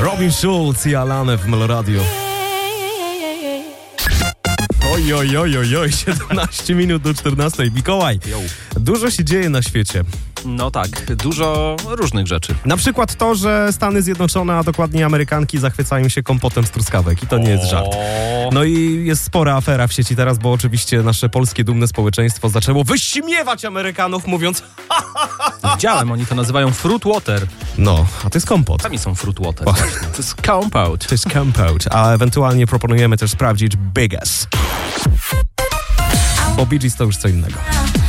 Robin Schulz i Alane w Meloradio. Oj, 17 minut do 14. Mikołaj, dużo się dzieje na świecie. No tak, dużo różnych rzeczy. Na przykład to, że Stany Zjednoczone, a dokładnie Amerykanki zachwycają się kompotem z truskawek i to nie jest żart. No i jest spora afera w sieci teraz, bo oczywiście nasze polskie dumne społeczeństwo zaczęło wyśmiewać Amerykanów, mówiąc Widziałem, oni to nazywają fruit water. no, a to jest kompot. Sami są fruit water właśnie. To jest compote. To jest compote, a ewentualnie proponujemy też sprawdzić Big S. Bo Bee Gees to już co innego.